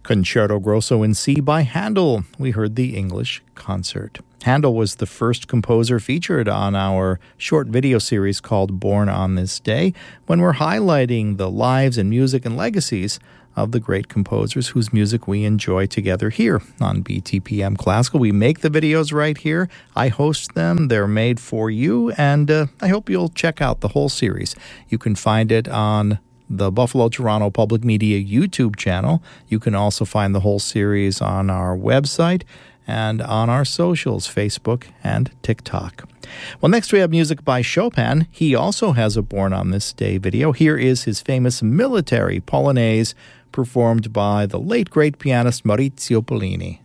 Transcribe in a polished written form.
Concerto Grosso in C by Handel. We heard the English concert. Handel was the first composer featured on our short video series called Born on This Day, when we're highlighting the lives and music and legacies of the great composers whose music we enjoy together here on BTPM Classical. We make the videos right here. I host them. They're made for you, and I hope you'll check out the whole series. You can find it on the Buffalo Toronto Public Media YouTube channel. You can also find the whole series on our website and on our socials, Facebook and TikTok. Well, next we have music by Chopin. He also has a Born on This Day video. Here is his famous military Polonaise performed by the late great pianist Maurizio Pollini.